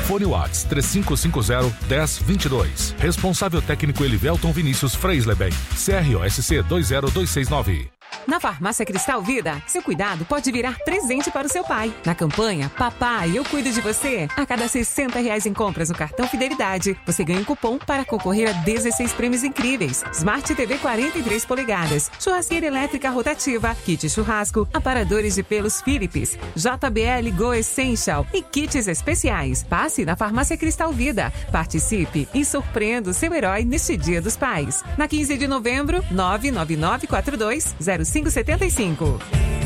Fone WhatsApp 3550-1022. Responsável técnico Elivelton Vinícius Freisleben. CROSC 20269. Na Farmácia Cristal Vida, seu cuidado pode virar presente para o seu pai. Na campanha Papai, eu cuido de você, a cada R$60 em compras no cartão Fidelidade, você ganha um cupom para concorrer a 16 prêmios incríveis. Smart TV 43 polegadas, churrasqueira elétrica rotativa, kit churrasco, aparadores de pelos Philips, JBL Go Essential e kits especiais. Passe na Farmácia Cristal Vida, participe e surpreenda o seu herói neste Dia dos Pais. Na 15 de novembro, 999420575.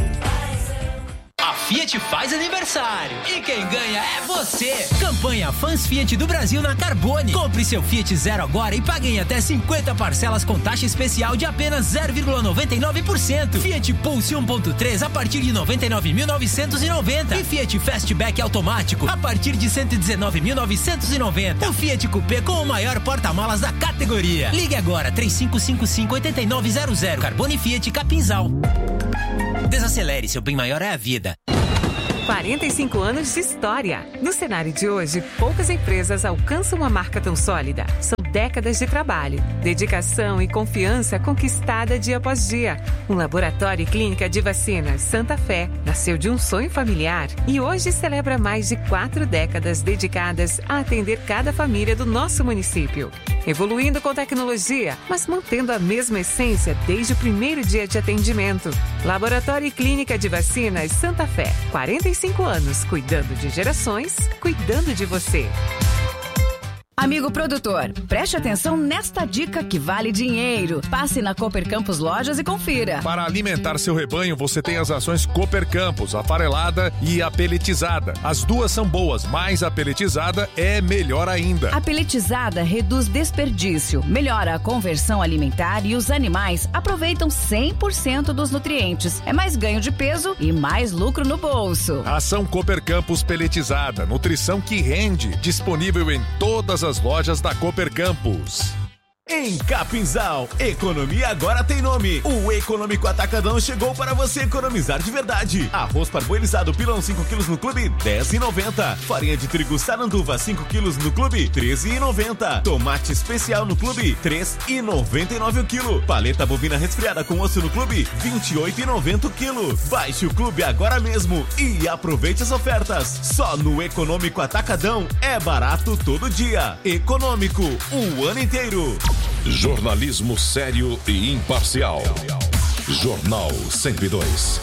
A Fiat faz aniversário e quem ganha é você. Campanha Fãs Fiat do Brasil na Carbone. Compre seu Fiat Zero agora e pague em até 50 parcelas com taxa especial de apenas 0,99%. Fiat Pulse 1.3 a partir de 99.990 e Fiat Fastback automático a partir de 119.990. O Fiat Coupé com o maior porta-malas da categoria. Ligue agora 3555-8900. Carbone Fiat Capinzal. Desacelere, seu bem maior é a vida. 45 anos de história. No cenário de hoje, poucas empresas alcançam uma marca tão sólida. São décadas de trabalho, dedicação e confiança conquistada dia após dia. Um laboratório e clínica de vacinas Santa Fé nasceu de um sonho familiar e hoje celebra mais de 4 décadas dedicadas a atender cada família do nosso município. Evoluindo com tecnologia, mas mantendo a mesma essência desde o primeiro dia de atendimento. Laboratório e Clínica de Vacinas Santa Fé. 45 anos, cuidando de gerações, cuidando de você. Amigo produtor, preste atenção nesta dica que vale dinheiro. Passe na Cooper Campos Lojas e confira. Para alimentar seu rebanho, você tem as ações Cooper Campos, a farelada e a peletizada. As duas são boas, mas a peletizada é melhor ainda. A peletizada reduz desperdício, melhora a conversão alimentar e os animais aproveitam 100% dos nutrientes. É mais ganho de peso e mais lucro no bolso. Ação Cooper Campos peletizada, nutrição que rende, disponível em todas as lojas da Cooper Campos. Em Capinzal, economia agora tem nome. O Econômico Atacadão chegou para você economizar de verdade. Arroz parboilizado pilão 5 kg no clube, R$10,90. Farinha de trigo Saranduva 5 kg no clube, R$13,90. Tomate especial no clube, R$3,99 o quilo. Paleta bovina resfriada com osso no clube, R$28,90 o quilo. Baixe o clube agora mesmo e aproveite as ofertas. Só no Econômico Atacadão é barato todo dia. Econômico, o ano inteiro. Jornalismo sério e imparcial. Jornal 102.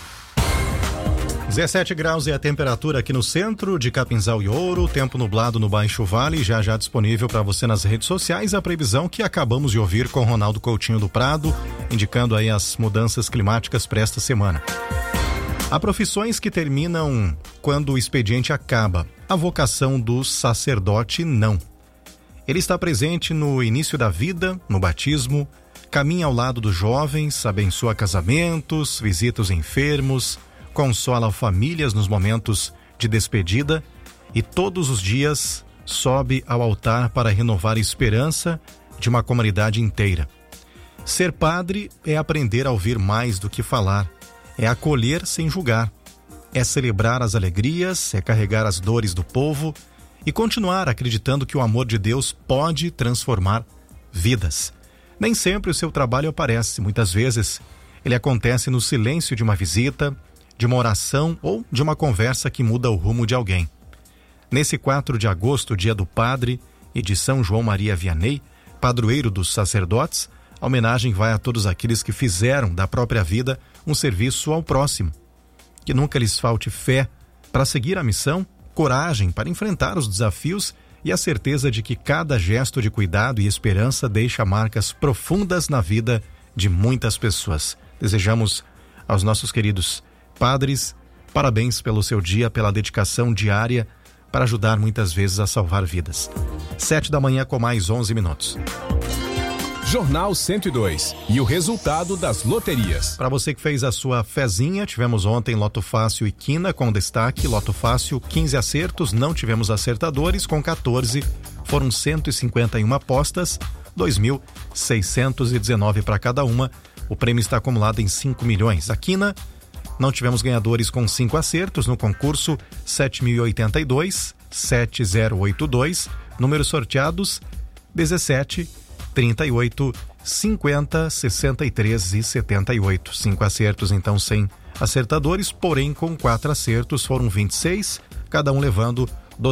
17 graus é a temperatura aqui no centro de Capinzal e Ouro, tempo nublado no Baixo Vale, já disponível para você nas redes sociais, a previsão que acabamos de ouvir com Ronaldo Coutinho do Prado, indicando aí as mudanças climáticas para esta semana. Há profissões que terminam quando o expediente acaba, a vocação do sacerdote não. Ele está presente no início da vida, no batismo, caminha ao lado dos jovens, abençoa casamentos, visita os enfermos, consola famílias nos momentos de despedida e todos os dias sobe ao altar para renovar a esperança de uma comunidade inteira. Ser padre é aprender a ouvir mais do que falar, é acolher sem julgar, é celebrar as alegrias, é carregar as dores do povo e continuar acreditando que o amor de Deus pode transformar vidas. Nem sempre o seu trabalho aparece, muitas vezes ele acontece no silêncio de uma visita, de uma oração ou de uma conversa que muda o rumo de alguém. Nesse 4 de agosto, dia do Padre e de São João Maria Vianney, padroeiro dos sacerdotes, a homenagem vai a todos aqueles que fizeram da própria vida um serviço ao próximo. Que nunca lhes falte fé para seguir a missão, coragem para enfrentar os desafios e a certeza de que cada gesto de cuidado e esperança deixa marcas profundas na vida de muitas pessoas. Desejamos aos nossos queridos padres parabéns pelo seu dia, pela dedicação diária para ajudar muitas vezes a salvar vidas. 7 da manhã com mais 11 minutos. Jornal 102 e o resultado das loterias. Para você que fez a sua fezinha, tivemos ontem Loto Fácil e Quina com destaque. Loto Fácil, 15 acertos, não tivemos acertadores, com 14 foram 151 apostas, 2.619 para cada uma. O prêmio está acumulado em 5 milhões. A Quina, não tivemos ganhadores com 5 acertos no concurso, 7.082, 7082, números sorteados 17, 38, 50, 63 e 78. 5 acertos, então, sem acertadores, porém com 4 acertos foram 26, cada um levando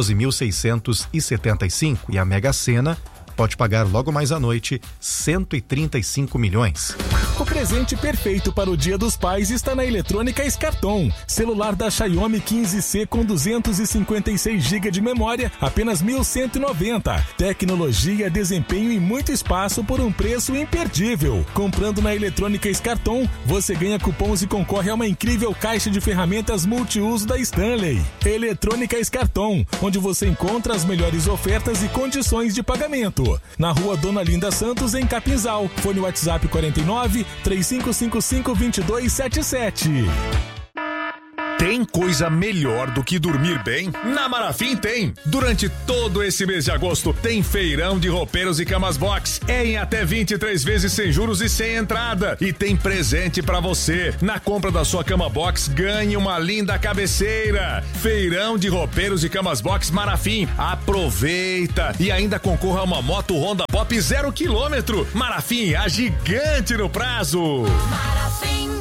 12.675. E a Mega Sena pode pagar logo mais à noite 135 milhões. O presente perfeito para o Dia dos Pais está na Eletrônica Scarton. Celular da Xiaomi 15C com 256 GB de memória, apenas 1.190. Tecnologia, desempenho e muito espaço por um preço imperdível. Comprando na Eletrônica Scarton, você ganha cupons e concorre a uma incrível caixa de ferramentas multiuso da Stanley. Eletrônica Scarton, onde você encontra as melhores ofertas e condições de pagamento. Na Rua Dona Linda Santos, em Capinzal. Fone WhatsApp 49-3555-2277. Tem coisa melhor do que dormir bem? Na Marafim tem! Durante todo esse mês de agosto, tem feirão de roupeiros e camas box. É em até 23 vezes sem juros e sem entrada. E tem presente pra você. Na compra da sua cama box, ganhe uma linda cabeceira. Feirão de roupeiros e camas box Marafim. Aproveita! E ainda concorra a uma moto Honda Pop 0 km. Marafim, a gigante no prazo. Marafim.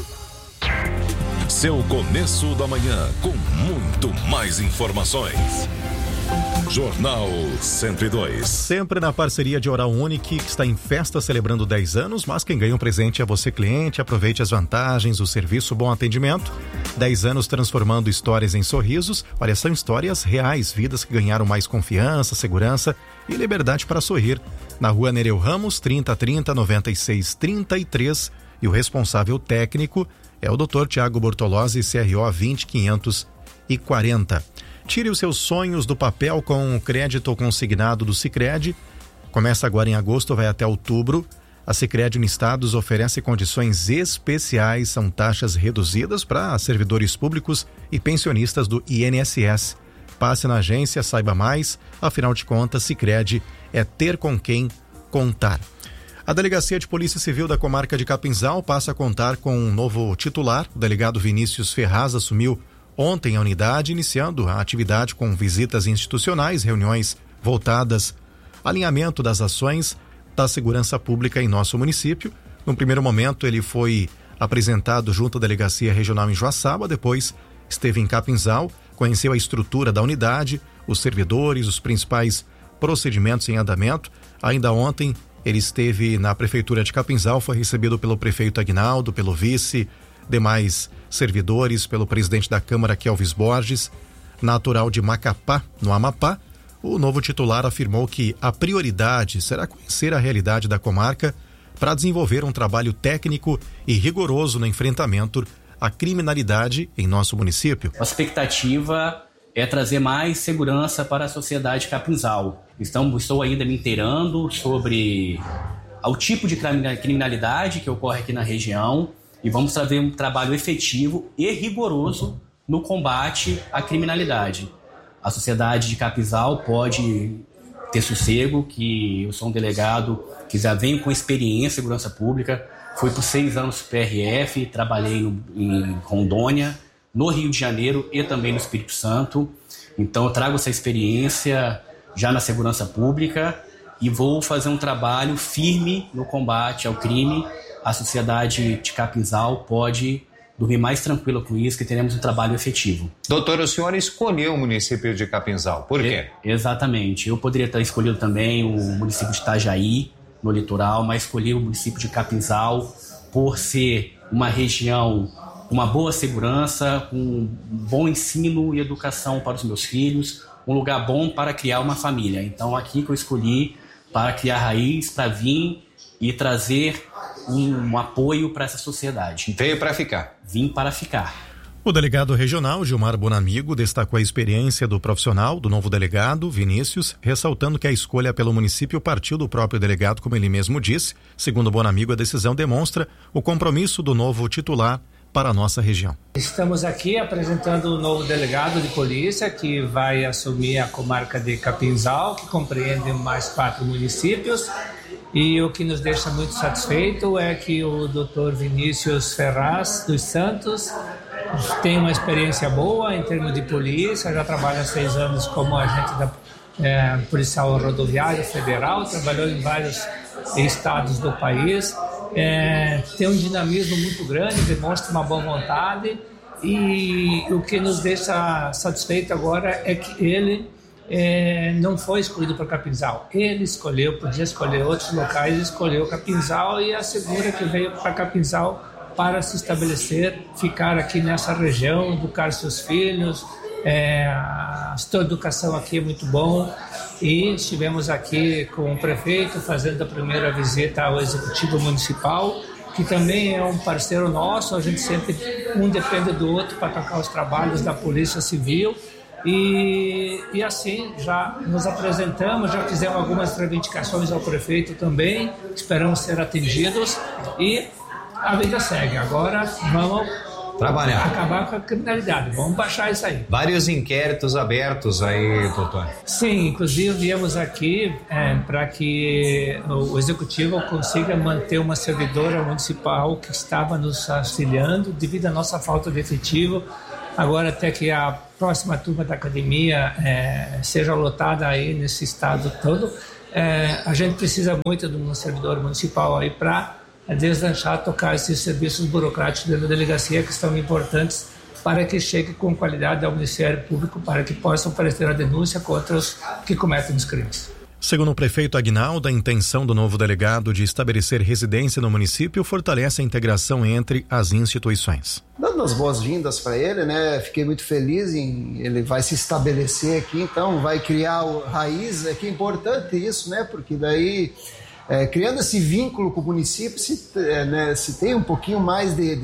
Seu começo da manhã com muito mais informações. Jornal 102. Sempre na parceria de Oral Unique, que está em festa celebrando 10 anos, mas quem ganha um presente é você, cliente. Aproveite as vantagens, o serviço, o bom atendimento. 10 anos transformando histórias em sorrisos. Olha, são histórias reais, vidas que ganharam mais confiança, segurança e liberdade para sorrir. Na Rua Nereu Ramos, 3030-9633. E o responsável técnico é o Dr. Tiago Bortolozzi, CRO 20540. Tire os seus sonhos do papel com o crédito consignado do Sicredi. Começa agora em agosto, vai até outubro. A Sicredi Unistados oferece condições especiais, são taxas reduzidas para servidores públicos e pensionistas do INSS. Passe na agência, saiba mais. Afinal de contas, Sicredi é ter com quem contar. A Delegacia de Polícia Civil da Comarca de Capinzal passa a contar com um novo titular. O delegado Vinícius Ferraz assumiu ontem a unidade, iniciando a atividade com visitas institucionais, reuniões voltadas ao alinhamento das ações da segurança pública em nosso município. No primeiro momento, ele foi apresentado junto à Delegacia Regional em Joaçaba, depois esteve em Capinzal, conheceu a estrutura da unidade, os servidores, os principais procedimentos em andamento. Ainda ontem, ele esteve na Prefeitura de Capinzal, foi recebido pelo prefeito Aguinaldo, pelo vice, demais servidores, pelo presidente da Câmara, Kelvis Borges. Natural de Macapá, no Amapá, o novo titular afirmou que a prioridade será conhecer a realidade da comarca para desenvolver um trabalho técnico e rigoroso no enfrentamento à criminalidade em nosso município. A expectativa é trazer mais segurança para a sociedade de Capinzal. Estou ainda me inteirando sobre o tipo de criminalidade que ocorre aqui na região e vamos trazer um trabalho efetivo e rigoroso no combate à criminalidade. A sociedade de Capinzal pode ter sossego, que eu sou um delegado que já venho com experiência em segurança pública, fui por 6 anos PRF, trabalhei em Rondônia, no Rio de Janeiro e também no Espírito Santo. Então eu trago essa experiência já na segurança pública e vou fazer um trabalho firme no combate ao crime. A sociedade de Capinzal pode dormir mais tranquila com isso, que teremos um trabalho efetivo. Doutor, o senhor escolheu o município de Capinzal, por quê? Exatamente, eu poderia ter escolhido também o município de Itajaí, no litoral, mas escolhi o município de Capinzal por ser uma região com uma boa segurança, com um bom ensino e educação para os meus filhos, um lugar bom para criar uma família. Então aqui que eu escolhi para criar raiz, para vir e trazer um apoio para essa sociedade. Veio para ficar. Vim para ficar. O delegado regional Gilmar Bonamigo destacou a experiência do profissional, do novo delegado Vinícius, ressaltando que a escolha pelo município partiu do próprio delegado, como ele mesmo disse. Segundo Bonamigo, a decisão demonstra o compromisso do novo titular para a nossa região. Estamos aqui apresentando o novo delegado de polícia que vai assumir a comarca de Capinzal, que compreende mais 4 municípios. E o que nos deixa muito satisfeito é que o Dr. Vinícius Ferraz dos Santos tem uma experiência boa em termos de polícia, já trabalha há 6 anos como agente da policial rodoviário federal, trabalhou em vários estados do país, tem um dinamismo muito grande, demonstra uma boa vontade, e o que nos deixa satisfeito agora é que ele não foi escolhido para Capinzal. Ele escolheu, podia escolher outros locais, escolheu Capinzal e assegura que veio para Capinzal para se estabelecer, ficar aqui nessa região, educar seus filhos. A educação aqui é muito bom, e estivemos aqui com o prefeito fazendo a primeira visita ao executivo municipal, que também é um parceiro nosso. A gente sempre um depende do outro para tocar os trabalhos da Polícia Civil. E assim já nos apresentamos, já fizemos algumas reivindicações ao prefeito também, esperamos ser atendidos, e a vida segue. Agora vamos trabalhar, acabar com a criminalidade, vamos baixar isso aí. Vários inquéritos abertos aí, doutor. Sim, inclusive viemos aqui para que o executivo consiga manter uma servidora municipal que estava nos auxiliando devido à nossa falta de efetivo. Agora, até que a próxima turma da academia seja lotada aí nesse estado todo, a gente precisa muito de um servidor municipal aí para deslanchar, tocar esses serviços burocráticos dentro da delegacia, que são importantes para que chegue com qualidade ao Ministério Público, para que possam oferecer a denúncia contra os que cometem os crimes. Segundo o prefeito Aguinaldo, a intenção do novo delegado de estabelecer residência no município fortalece a integração entre as instituições. Dando as boas-vindas para ele, né? Fiquei muito feliz ele vai se estabelecer aqui, então vai criar raiz, que é importante isso, né? Porque daí, criando esse vínculo com o município, se tem um pouquinho mais de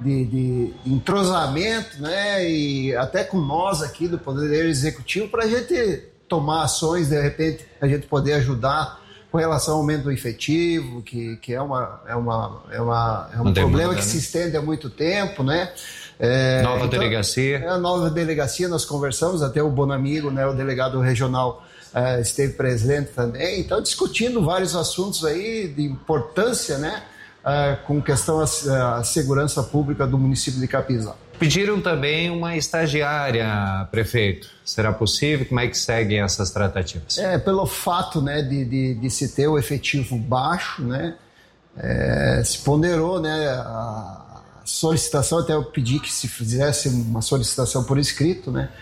entrosamento, né? E até com nós aqui do Poder Executivo, para a gente tomar ações, de repente a gente poder ajudar com relação ao aumento do efetivo, que é um problema que se estende há muito tempo, né? Nova delegacia. A nova delegacia, nós conversamos, até o Bonamigo, né, o delegado regional, esteve presente também, então discutindo vários assuntos aí de importância, né, com questão à segurança pública do município de Capinzal. Pediram também uma estagiária, prefeito. Será possível? Como é que seguem essas tratativas? Pelo fato, né, de se ter o efetivo baixo, né, se ponderou, né, a solicitação, até eu pedi que se fizesse uma solicitação por escrito, né,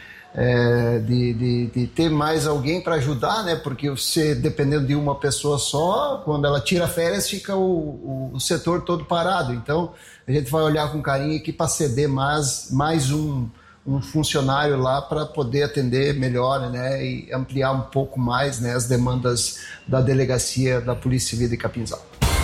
de ter mais alguém para ajudar, né, porque você, dependendo de uma pessoa só, quando ela tira férias, fica o setor todo parado. Então, a gente vai olhar com carinho aqui para ceder mais um funcionário lá para poder atender melhor, né, e ampliar um pouco mais, né, as demandas da delegacia da Polícia Civil de Capinzal.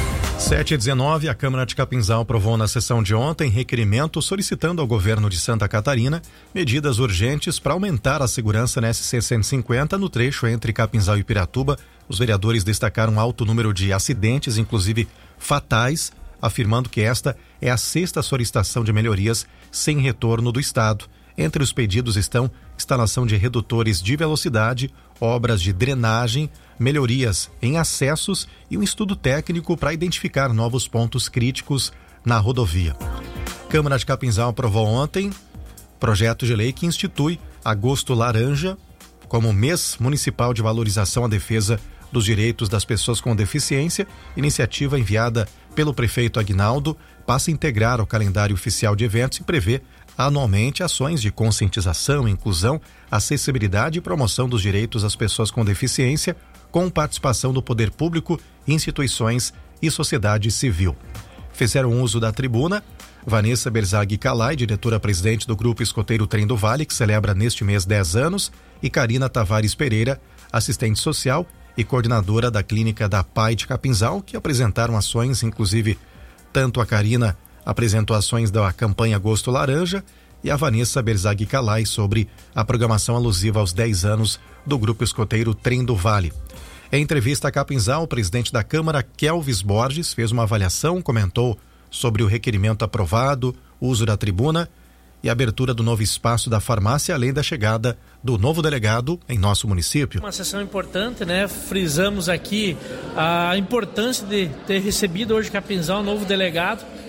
7h19, a Câmara de Capinzal aprovou na sessão de ontem requerimento solicitando ao governo de Santa Catarina medidas urgentes para aumentar a segurança na SC 150 no trecho entre Capinzal e Piratuba. Os vereadores destacaram um alto número de acidentes, inclusive fatais, afirmando que esta é a 6ª solicitação de melhorias sem retorno do Estado. Entre os pedidos estão instalação de redutores de velocidade, obras de drenagem, melhorias em acessos e um estudo técnico para identificar novos pontos críticos na rodovia. Câmara de Capinzal aprovou ontem projeto de lei que institui Agosto Laranja como mês municipal de valorização à defesa dos direitos das pessoas com deficiência. Iniciativa enviada pelo prefeito Aguinaldo passa a integrar o calendário oficial de eventos e prevê anualmente ações de conscientização, inclusão, acessibilidade e promoção dos direitos das pessoas com deficiência, com participação do poder público, instituições e sociedade civil. Fizeram uso da tribuna Vanessa Berzag Calai, diretora-presidente do Grupo Escoteiro Trem do Vale, que celebra neste mês 10 anos, e Karina Tavares Pereira, assistente social e coordenadora da Clínica da PAI de Capinzal, que apresentaram ações, inclusive tanto a Karina apresentou ações da campanha Agosto Laranja e a Vanessa Berzag Calai sobre a programação alusiva aos 10 anos do Grupo Escoteiro Trem do Vale. Em entrevista a Capinzal, o presidente da Câmara, Kelvis Borges, fez uma avaliação, comentou sobre o requerimento aprovado, uso da tribuna e a abertura do novo espaço da farmácia, além da chegada do novo delegado em nosso município. Uma sessão importante, né? Frisamos aqui a importância de ter recebido hoje Capinzal um novo delegado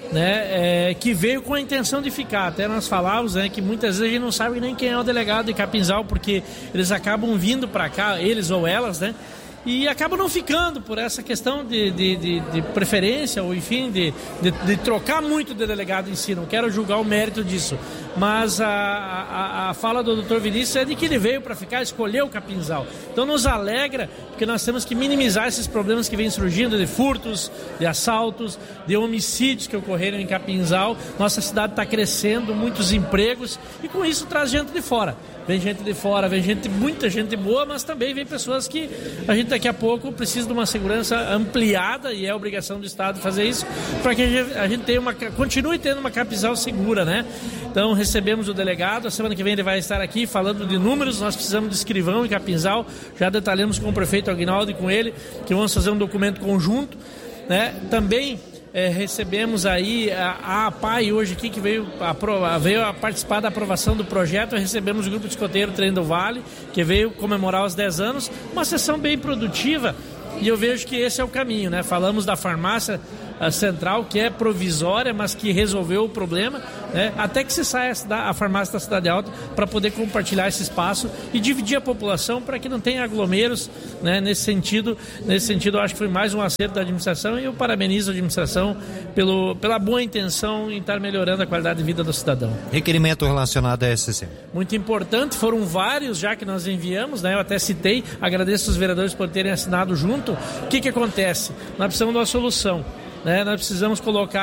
né, que veio com a intenção de ficar. Até nós falávamos, né, que muitas vezes a gente não sabe nem quem é o delegado de Capinzal, porque eles acabam vindo para cá, eles ou elas, né, e acabam não ficando por essa questão de preferência, ou enfim, de trocar muito de delegado em si. Não quero julgar o mérito disso, mas a fala do Dr. Vinícius é de que ele veio para ficar, escolheu o Capinzal. Então nos alegra, porque nós temos que minimizar esses problemas que vêm surgindo de furtos, de assaltos, de homicídios que ocorreram em Capinzal. Nossa cidade está crescendo, muitos empregos, e com isso traz gente de fora. Vem gente de fora, vem muita gente boa, mas também vem pessoas que a gente daqui a pouco precisa de uma segurança ampliada, e é obrigação do Estado fazer isso, para que a gente continue tendo uma Capinzal segura, né? Então recebemos o delegado, a semana que vem ele vai estar aqui falando de números. Nós precisamos de escrivão em Capinzal, já detalhamos com o prefeito Aguinaldo e com ele, que vamos fazer um documento conjunto, né? Também recebemos aí a APAI hoje aqui, que veio a participar da aprovação do projeto. Recebemos o Grupo de Escoteiro Trem do Vale, que veio comemorar os 10 anos, uma sessão bem produtiva, e eu vejo que esse é o caminho, né? Falamos da farmácia central, que é provisória, mas que resolveu o problema, né? Até que se saia a farmácia da Cidade Alta, para poder compartilhar esse espaço e dividir a população para que não tenha aglomeros, né? Nesse sentido, eu acho que foi mais um acerto da administração, e eu parabenizo a administração pela boa intenção em estar melhorando a qualidade de vida do cidadão. Requerimento relacionado à SCC. Muito importante, foram vários já que nós enviamos, né? Eu até citei, agradeço os vereadores por terem assinado junto. O que acontece? Nós precisamos de uma solução, né? Nós precisamos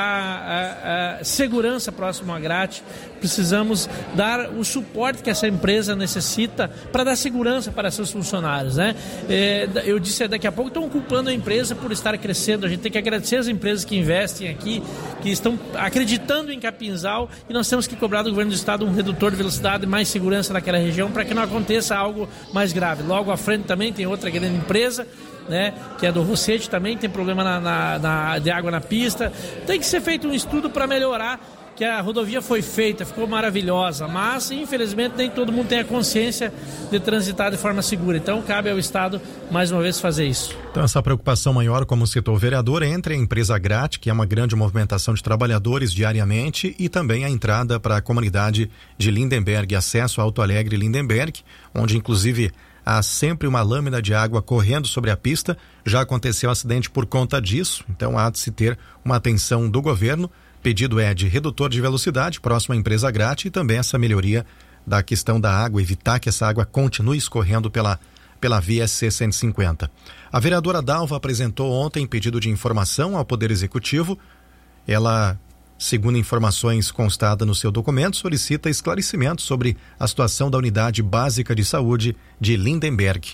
colocar segurança próximo à grade, precisamos dar o suporte que essa empresa necessita para dar segurança para seus funcionários, né? Eu disse daqui a pouco, estão culpando a empresa por estar crescendo. A gente tem que agradecer as empresas que investem aqui, que estão acreditando em Capinzal, e nós temos que cobrar do governo do estado um redutor de velocidade e mais segurança naquela região, para que não aconteça algo mais grave. Logo à frente também tem outra grande empresa, né, que é do Rossetti, também tem problema de água na pista. Tem que ser feito um estudo para melhorar, que a rodovia foi feita, ficou maravilhosa, mas infelizmente nem todo mundo tem a consciência de transitar de forma segura. Então cabe ao Estado mais uma vez fazer isso. Então essa preocupação maior, como citou o vereador, é entre a empresa Grat, que é uma grande movimentação de trabalhadores diariamente, e também a entrada para a comunidade de Lindenberg, acesso a Alto Alegre e Lindenberg, onde inclusive há sempre uma lâmina de água correndo sobre a pista. Já aconteceu acidente por conta disso, então há de se ter uma atenção do governo. Pedido é de redutor de velocidade próximo à empresa Grat, e também essa melhoria da questão da água, evitar que essa água continue escorrendo pela via SC-150. A vereadora Dalva apresentou ontem pedido de informação ao Poder Executivo. Ela, segundo informações constadas no seu documento, solicita esclarecimentos sobre a situação da Unidade Básica de Saúde de Lindenberg.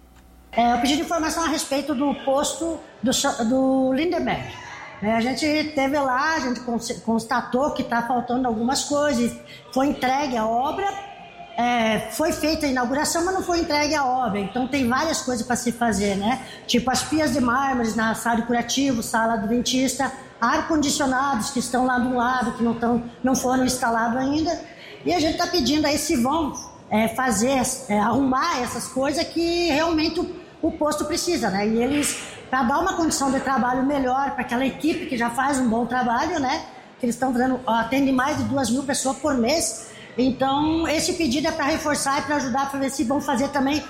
Eu pedi informação a respeito do posto do Lindenberg. A gente teve lá, a gente constatou que está faltando algumas coisas, foi entregue a obra, foi feita a inauguração, mas não foi entregue a obra, então tem várias coisas para se fazer, né? Tipo as pias de mármores na sala de curativo, sala do dentista, ar-condicionados que estão lá do lado, que não foram instalados ainda, e a gente está pedindo aí se vão arrumar essas coisas que realmente o posto precisa, né? E eles, para dar uma condição de trabalho melhor para aquela equipe que já faz um bom trabalho, né? Que eles estão atendem mais de 2.000 pessoas por mês. Então, esse pedido é para reforçar e para ajudar, para ver se vão fazer também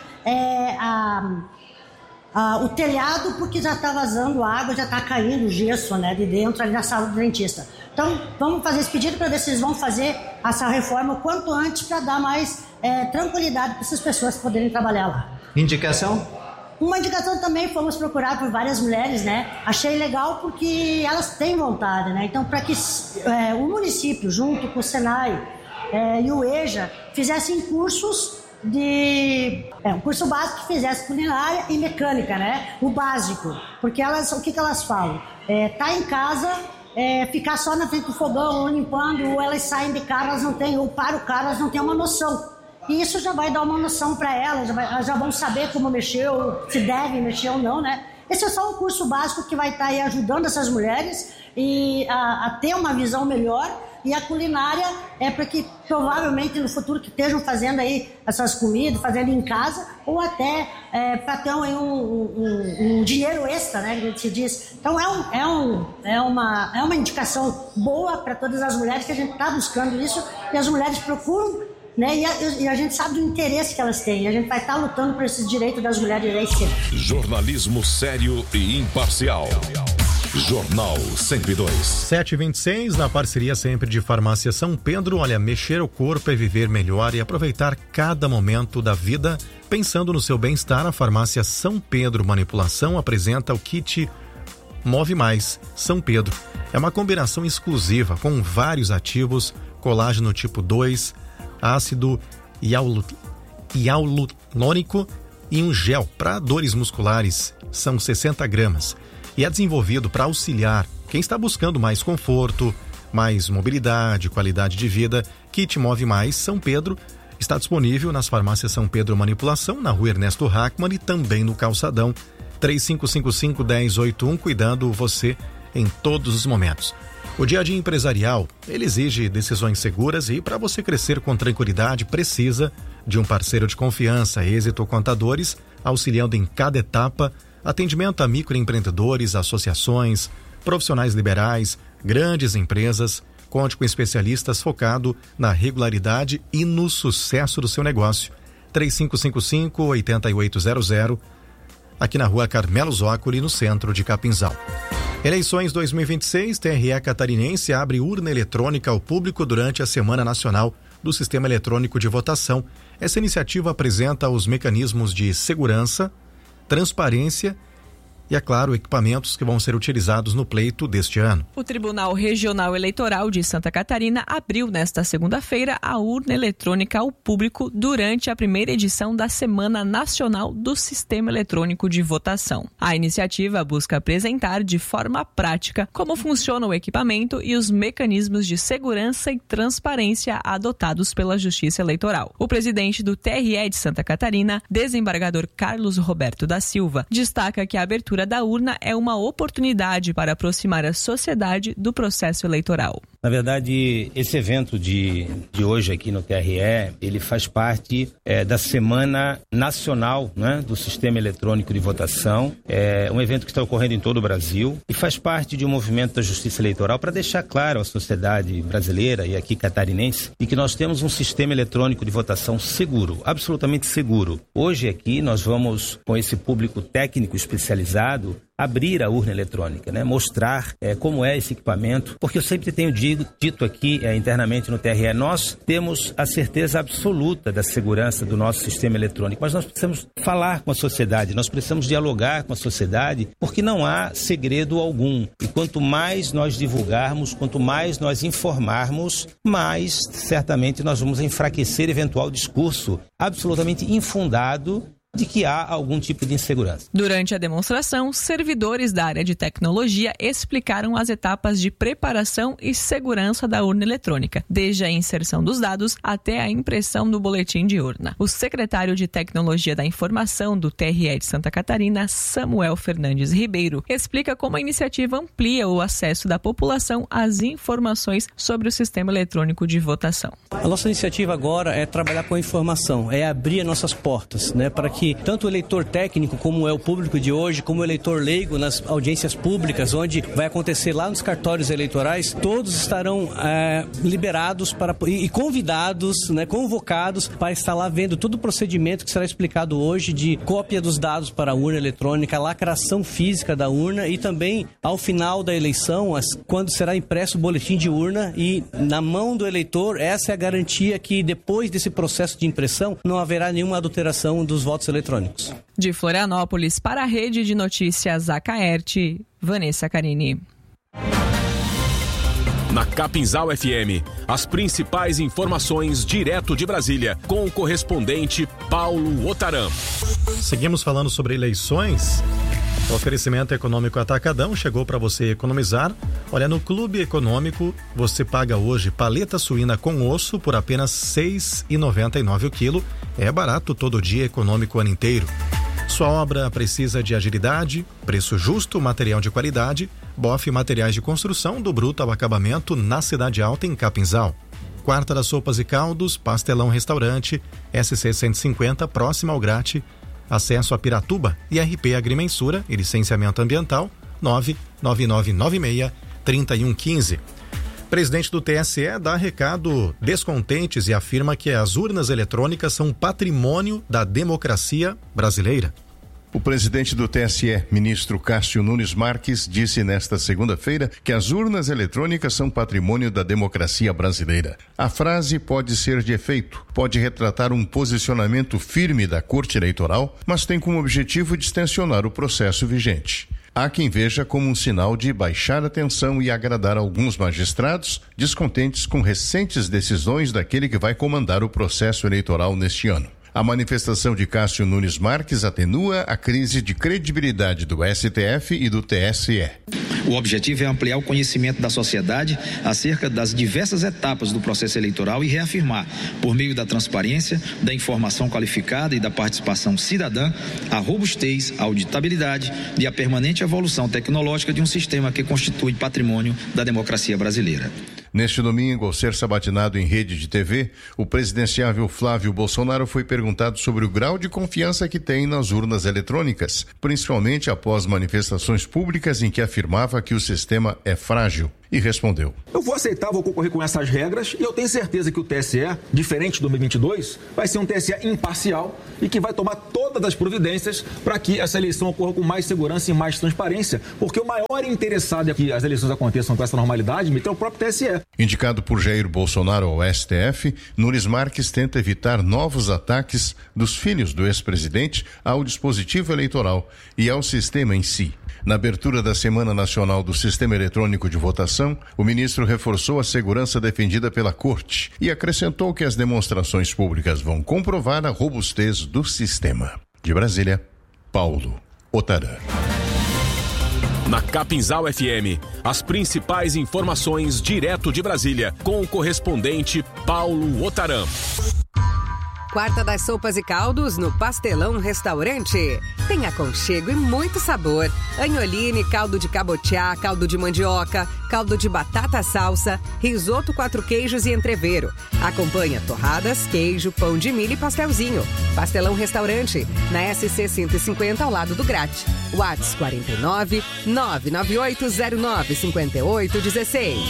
o telhado, porque já está vazando água, já está caindo o gesso, né? De dentro ali na sala do dentista. Então, vamos fazer esse pedido para ver se eles vão fazer essa reforma o quanto antes, para dar mais tranquilidade para essas pessoas poderem trabalhar lá. Indicação? Uma indicação também, fomos procurados por várias mulheres, né? Achei legal porque elas têm vontade, né? Então, para que o município, junto com o Senai e o EJA, fizessem cursos um curso básico que fizesse culinária e mecânica, né? O básico. Porque o que elas falam? Tá em casa, ficar só na frente do fogão, ou limpando, ou elas saem de carro, elas não têm, ou para o carro, elas não têm uma noção. E isso já vai dar uma noção para elas, já vão saber como mexer, ou se devem mexer ou não, né? Esse é só um curso básico que vai estar aí ajudando essas mulheres a ter uma visão melhor e a culinária é para que provavelmente no futuro que estejam fazendo aí essas comidas, fazendo em casa, ou até para ter um dinheiro extra, né, que a gente diz. Então é uma indicação boa para todas as mulheres, que a gente está buscando isso, e as mulheres procuram, né, e a gente sabe do interesse que elas têm. A gente vai estar lutando por esses direitos das mulheres aí sempre. Jornalismo sério e imparcial. Jornal 102. 7h26, na parceria sempre de Farmácia São Pedro. Olha, mexer o corpo é viver melhor e aproveitar cada momento da vida pensando no seu bem-estar. A Farmácia São Pedro Manipulação apresenta o kit Move Mais São Pedro. É uma combinação exclusiva com vários ativos, colágeno tipo 2, ácido hialurônico e um gel para dores musculares. São 60 gramas. E é desenvolvido para auxiliar quem está buscando mais conforto, mais mobilidade, qualidade de vida. Kit Move Mais São Pedro está disponível nas farmácias São Pedro Manipulação, na rua Ernesto Hackmann e também no Calçadão. 3555-1081, cuidando você em todos os momentos. O dia a dia empresarial, ele exige decisões seguras e para você crescer com tranquilidade precisa de um parceiro de confiança. Êxito Contadores, auxiliando em cada etapa. Atendimento a microempreendedores, associações, profissionais liberais, grandes empresas. Conte com especialistas focado na regularidade e no sucesso do seu negócio. 3555-8800, aqui na rua Carmelo Zócoli, no centro de Capinzal. Eleições 2026, TRE catarinense abre urna eletrônica ao público durante a Semana Nacional do Sistema Eletrônico de Votação. Essa iniciativa apresenta os mecanismos de segurança, transparência e, é claro, equipamentos que vão ser utilizados no pleito deste ano. O Tribunal Regional Eleitoral de Santa Catarina abriu nesta segunda-feira a urna eletrônica ao público durante a primeira edição da Semana Nacional do Sistema Eletrônico de Votação. A iniciativa busca apresentar de forma prática como funciona o equipamento e os mecanismos de segurança e transparência adotados pela Justiça Eleitoral. O presidente do TRE de Santa Catarina, desembargador Carlos Roberto da Silva, destaca que a abertura da urna é uma oportunidade para aproximar a sociedade do processo eleitoral. Na verdade, esse evento de hoje aqui no TRE, ele faz parte da Semana Nacional, né, do Sistema Eletrônico de Votação. É um evento que está ocorrendo em todo o Brasil e faz parte de um movimento da Justiça Eleitoral para deixar claro à sociedade brasileira e aqui catarinense de que nós temos um sistema eletrônico de votação seguro, absolutamente seguro. Hoje aqui nós vamos, com esse público técnico especializado, abrir a urna eletrônica, né? Mostrar como é esse equipamento, porque eu sempre tenho dito aqui internamente no TRE, nós temos a certeza absoluta da segurança do nosso sistema eletrônico, mas nós precisamos falar com a sociedade, nós precisamos dialogar com a sociedade, porque não há segredo algum. E quanto mais nós divulgarmos, quanto mais nós informarmos, mais certamente nós vamos enfraquecer eventual discurso absolutamente infundado de que há algum tipo de insegurança. Durante a demonstração, servidores da área de tecnologia explicaram as etapas de preparação e segurança da urna eletrônica, desde a inserção dos dados até a impressão do boletim de urna. O secretário de Tecnologia da Informação do TRE de Santa Catarina, Samuel Fernandes Ribeiro, explica como a iniciativa amplia o acesso da população às informações sobre o sistema eletrônico de votação. A nossa iniciativa agora é trabalhar com a informação, é abrir as nossas portas, né, para que tanto o eleitor técnico, como é o público de hoje, como o eleitor leigo nas audiências públicas, onde vai acontecer lá nos cartórios eleitorais, todos estarão liberados e convidados, né, convocados para estar lá vendo todo o procedimento que será explicado hoje de cópia dos dados para a urna eletrônica, lacração física da urna e também ao final da eleição, quando será impresso o boletim de urna e na mão do eleitor, essa é a garantia que depois desse processo de impressão não haverá nenhuma adulteração dos votos eletrônicos. De Florianópolis para a Rede de Notícias Acaerte, Vanessa Carini. Na Capinzal FM, as principais informações direto de Brasília, com o correspondente Paulo Otaram. Seguimos falando sobre eleições. O oferecimento econômico Atacadão chegou para você economizar. Olha, no Clube Econômico você paga hoje paleta suína com osso por apenas R$ 6,99 o quilo. É barato todo dia, econômico o ano inteiro. Sua obra precisa de agilidade, preço justo, material de qualidade. Boff Materiais de Construção, do bruto ao acabamento, na Cidade Alta, em Capinzal. Quarta das Sopas e Caldos, Pastelão Restaurante, SC 150, próximo ao Grate. Acesso a Piratuba e RP Agrimensura e licenciamento ambiental, 99996-3115. Presidente do TSE dá recado descontentes e afirma que as urnas eletrônicas são patrimônio da democracia brasileira. O presidente do TSE, ministro Cássio Nunes Marques, disse nesta segunda-feira que as urnas eletrônicas são patrimônio da democracia brasileira. A frase pode ser de efeito, pode retratar um posicionamento firme da Corte Eleitoral, mas tem como objetivo distensionar o processo vigente. Há quem veja como um sinal de baixar a tensão e agradar alguns magistrados descontentes com recentes decisões daquele que vai comandar o processo eleitoral neste ano. A manifestação de Cássio Nunes Marques atenua a crise de credibilidade do STF e do TSE. O objetivo é ampliar o conhecimento da sociedade acerca das diversas etapas do processo eleitoral e reafirmar, por meio da transparência, da informação qualificada e da participação cidadã, a robustez, a auditabilidade e a permanente evolução tecnológica de um sistema que constitui patrimônio da democracia brasileira. Neste domingo, ao ser sabatinado em rede de TV, o presidenciável Flávio Bolsonaro foi perguntado sobre o grau de confiança que tem nas urnas eletrônicas, principalmente após manifestações públicas em que afirmava que o sistema é frágil. E respondeu: eu vou aceitar, vou concorrer com essas regras e eu tenho certeza que o TSE, diferente de 2022, vai ser um TSE imparcial e que vai tomar todas as providências para que essa eleição ocorra com mais segurança e mais transparência, porque o maior interessado é que as eleições aconteçam com essa normalidade é o próprio TSE. Indicado por Jair Bolsonaro ao STF, Nunes Marques tenta evitar novos ataques dos filhos do ex-presidente ao dispositivo eleitoral e ao sistema em si. Na abertura da Semana Nacional do Sistema Eletrônico de Votação, o ministro reforçou a segurança defendida pela Corte e acrescentou que as demonstrações públicas vão comprovar a robustez do sistema. De Brasília, Paulo Otarã. Na Capinzal FM, as principais informações direto de Brasília, com o correspondente Paulo Otarã. Quarta das Sopas e Caldos no Pastelão Restaurante. Tem aconchego e muito sabor. Agnoline, caldo de cabotiá, caldo de mandioca, caldo de batata salsa, risoto 4 queijos e entrevero. Acompanha torradas, queijo, pão de milho e pastelzinho. Pastelão Restaurante, na SC 150 ao lado do Grate. WhatsApp 49 99809 5816.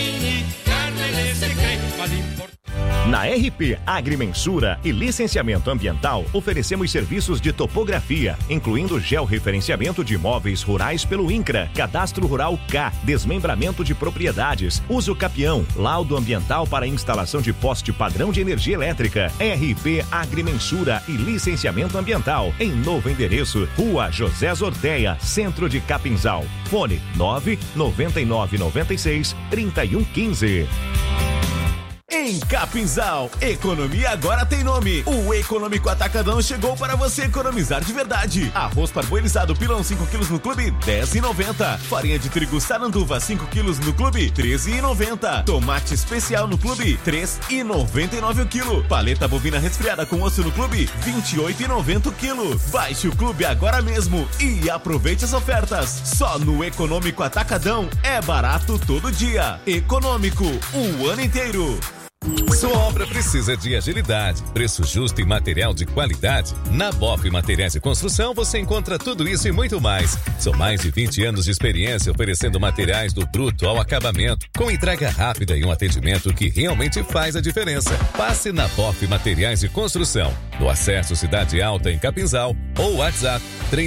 Na RP Agrimensura e Licenciamento Ambiental, oferecemos serviços de topografia, incluindo georreferenciamento de imóveis rurais pelo INCRA, Cadastro Rural K, desmembramento de propriedades, uso capião, laudo ambiental para instalação de poste padrão de energia elétrica. RP Agrimensura e Licenciamento Ambiental, em novo endereço, Rua José Zorteia, Centro de Capinzal. Fone 99996-3115. Em Capinzal, economia agora tem nome. O Econômico Atacadão chegou para você economizar de verdade. Arroz parboilizado pilão 5 quilos no clube, R$10,90. Farinha de trigo saranduva 5 quilos no clube, R$13,90. Tomate especial no clube, R$3,99 o quilo. Paleta bovina resfriada com osso no clube, R$28,90 o quilo. Baixe o clube agora mesmo e aproveite as ofertas. Só no Econômico Atacadão é barato todo dia. Econômico, o ano inteiro. Sua obra precisa de agilidade, preço justo e material de qualidade? Na Boff Materiais de Construção você encontra tudo isso e muito mais. São mais de 20 anos de experiência oferecendo materiais do bruto ao acabamento, com entrega rápida e um atendimento que realmente faz a diferença. Passe na Boff Materiais de Construção, no Acesso Cidade Alta em Capinzal ou WhatsApp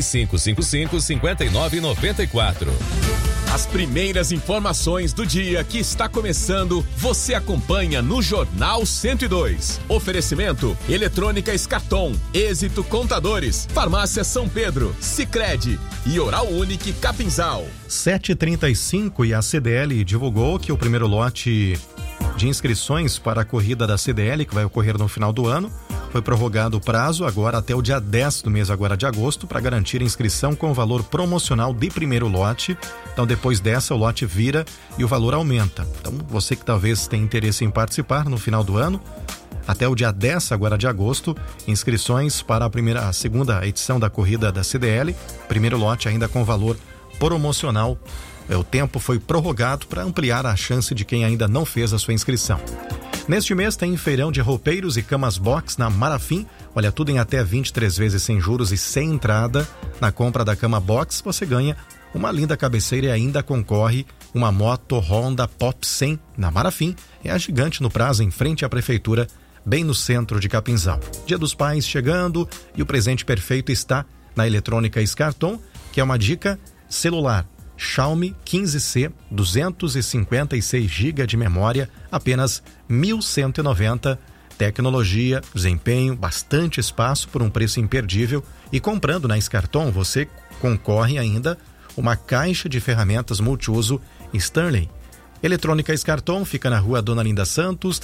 3555-5994. As primeiras informações do dia que está começando, você acompanha no Jornal 102. Oferecimento: Eletrônica Escarton, Êxito Contadores, Farmácia São Pedro, Sicredi e Oral Unique Capinzal. 7h35 e a CDL divulgou que o primeiro lote de inscrições para a corrida da CDL, que vai ocorrer no final do ano, foi prorrogado o prazo agora até o dia 10 do mês agora de agosto para garantir a inscrição com o valor promocional de primeiro lote. Então depois dessa o lote vira e o valor aumenta. Então você que talvez tenha interesse em participar no final do ano, até o dia 10 agora de agosto, inscrições para a segunda edição da corrida da CDL, primeiro lote ainda com valor promocional. O tempo foi prorrogado para ampliar a chance de quem ainda não fez a sua inscrição. Neste mês tem feirão de roupeiros e camas box na Marafim. Olha, tudo em até 23 vezes sem juros e sem entrada. Na compra da cama box você ganha uma linda cabeceira e ainda concorre uma moto Honda Pop 100 na Marafim. É a gigante no prazo em frente à prefeitura, bem no centro de Capinzal. Dia dos Pais chegando e o presente perfeito está na Eletrônica Escarton, que é uma dica: celular Xiaomi 15C, 256 GB de memória, apenas 1.190. Tecnologia, desempenho, bastante espaço por um preço imperdível. E comprando na Escarton, você concorre ainda uma caixa de ferramentas multiuso Stanley. Eletrônica Escarton fica na rua Dona Linda Santos,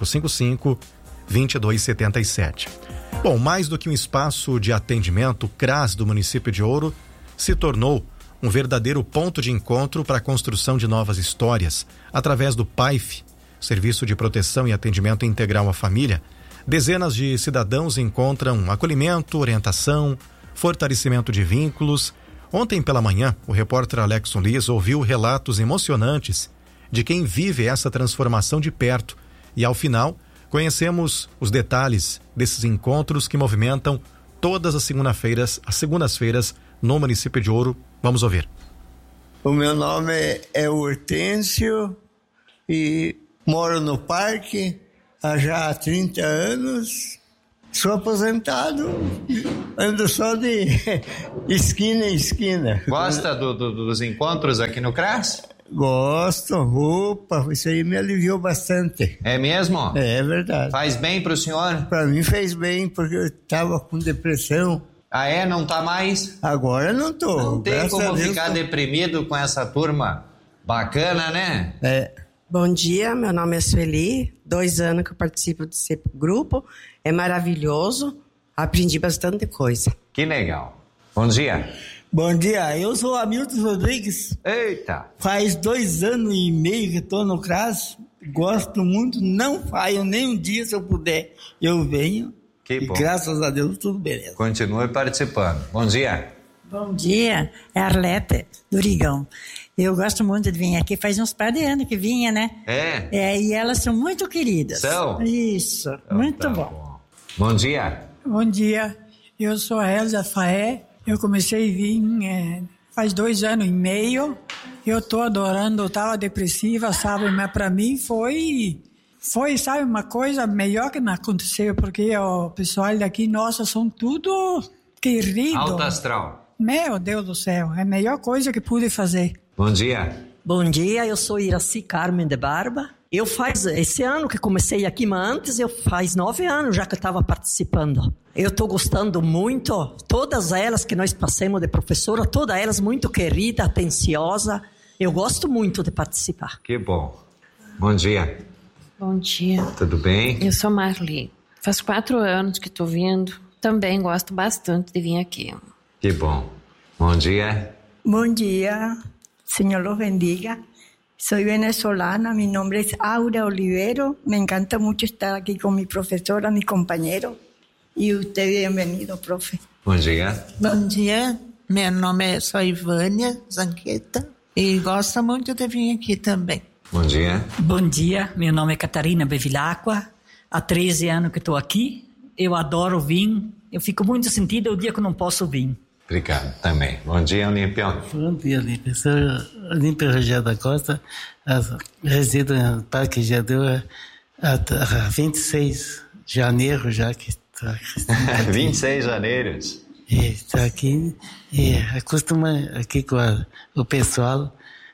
3555-2277. Bom, mais do que um espaço de atendimento, o CRAS do município de Ouro se tornou um verdadeiro ponto de encontro para a construção de novas histórias. Através do PAIF, Serviço de Proteção e Atendimento Integral à Família, dezenas de cidadãos encontram acolhimento, orientação, fortalecimento de vínculos. Ontem pela manhã, o repórter Alexson Liz ouviu relatos emocionantes de quem vive essa transformação de perto e, ao final, conhecemos os detalhes desses encontros que movimentam todas as segundas-feiras no município de Ouro. Vamos ouvir. O meu nome é Hortêncio e moro no parque há já 30 anos. Sou aposentado, ando só de esquina em esquina. Gosta dos encontros aqui no CRAS? Gosto. Opa, isso aí me aliviou bastante. É mesmo? É verdade. Faz bem pro senhor? Pra mim fez bem, porque eu tava com depressão. Ah, é? Não tá mais? Agora não tô. Não tem como ficar deprimido com essa turma bacana, né? É. Bom dia, meu nome é Sueli, 2 anos que eu participo desse grupo, é maravilhoso, aprendi bastante coisa. Que legal. Bom dia. Bom dia, eu sou Hamilton Rodrigues. Eita. Faz 2 anos e meio que estou no CRAS, gosto muito, não falho nem um dia, se eu puder, eu venho. Que bom. E graças a Deus, tudo beleza. Continue participando. Bom dia. Bom dia, é Arlete, do Rigão. Eu gosto muito de vir aqui, faz uns par de anos que vinha, né? É? E elas são muito queridas. São? Isso, então, muito tá bom. Bom dia. Bom dia, eu sou a Elza Faé, eu comecei a vir faz 2 anos e meio, eu tô adorando, eu tava depressiva, sabe, mas pra mim foi, sabe, uma coisa melhor que me aconteceu, porque o pessoal daqui, nossa, são tudo querido. Alto astral. Meu Deus do céu, é a melhor coisa que pude fazer. Bom dia. Bom dia, eu sou Iraci Carmen de Barba. Eu esse ano que comecei aqui, mas antes faz 9 anos já que eu estava participando. Eu estou gostando muito, todas elas que nós passamos de professora, todas elas muito querida, atenciosa. Eu gosto muito de participar. Que bom. Bom dia. Bom dia. Tudo bem? Eu sou Marli. Faz 4 anos que estou vindo. Também gosto bastante de vir aqui. Que bom. Bom dia. Bom dia. Señor los bendiga. Soy venezolana, mi nombre es Aura Olivero. Me encanta mucho estar aquí con mi profesora, mi compañero. Y usted bienvenido, profe. Bom dia. Bom dia, meu nome é Ivânia Zanqueta e gosto muito de vir aqui também. Bom dia. Bom dia, meu nome é Catarina Bevilacqua. Há 13 anos que estou aqui. Eu adoro vir. Eu fico muito sentida o dia que eu não posso vir. Obrigado também. Bom dia, Olímpio. Bom dia, Olímpio. Sou Olímpio Rogério da Costa, resido no Parque Jadeu há 26 de janeiro já que estou aqui. 26 de janeiro. Estou aqui e acostumo aqui com o pessoal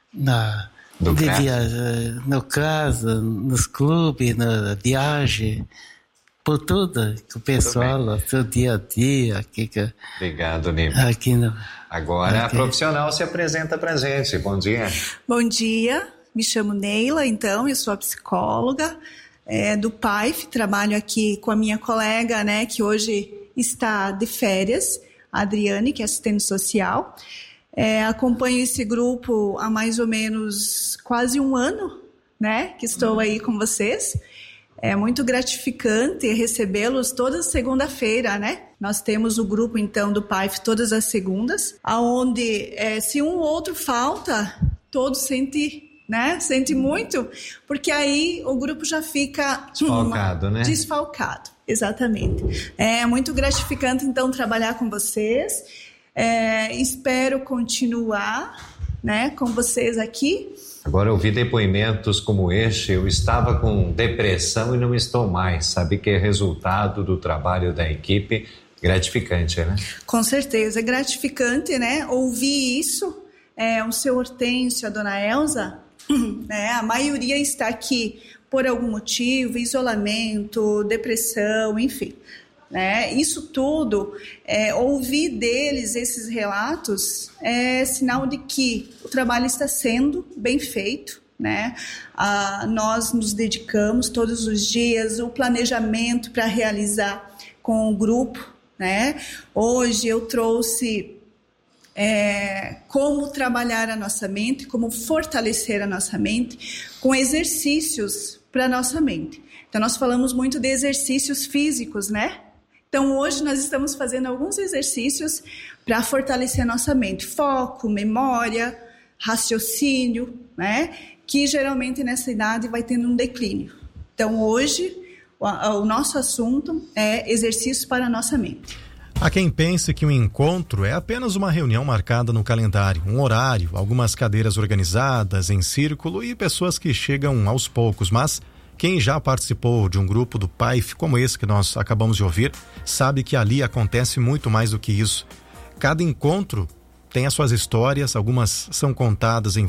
no casa, nos clubes, na viagem. Por tudo, com o pessoal, seu dia a dia. Aqui, obrigado, Olímpio. Agora a profissional se apresenta pra gente. Bom dia. Bom dia, me chamo Neila, então, eu sou a psicóloga do PAIF, trabalho aqui com a minha colega, né, que hoje está de férias, a Adriane, que é assistente social. Acompanho esse grupo há mais ou menos quase 1 ano, né, que estou aí com vocês. É muito gratificante recebê-los toda segunda-feira, né? Nós temos o grupo, então, do PAIF todas as segundas, onde se um ou outro falta, todos sentem, né? Sente muito, porque aí o grupo já fica... Desfalcado, né? Desfalcado, exatamente. É muito gratificante, então, trabalhar com vocês. Espero continuar, né, com vocês aqui. Agora, eu vi depoimentos como este, eu estava com depressão e não estou mais. Sabe que é resultado do trabalho da equipe, gratificante, né? Com certeza, é gratificante, né? Ouvir isso, o seu Hortêncio, a dona Elza, né? A maioria está aqui por algum motivo, isolamento, depressão, enfim. Né? Isso tudo, ouvir deles esses relatos é sinal de que o trabalho está sendo bem feito, né? Nós nos dedicamos todos os dias, o planejamento para realizar com o grupo, né? Hoje eu trouxe como trabalhar a nossa mente, como fortalecer a nossa mente com exercícios para a nossa mente. Então nós falamos muito de exercícios físicos, né? Então, hoje nós estamos fazendo alguns exercícios para fortalecer a nossa mente. Foco, memória, raciocínio, né? Que geralmente nessa idade vai tendo um declínio. Então, hoje, o nosso assunto é exercícios para a nossa mente. Há quem pense que um encontro é apenas uma reunião marcada no calendário, um horário, algumas cadeiras organizadas em círculo e pessoas que chegam aos poucos, mas... Quem já participou de um grupo do PAIF como esse que nós acabamos de ouvir, sabe que ali acontece muito mais do que isso. Cada encontro tem as suas histórias, algumas são contadas em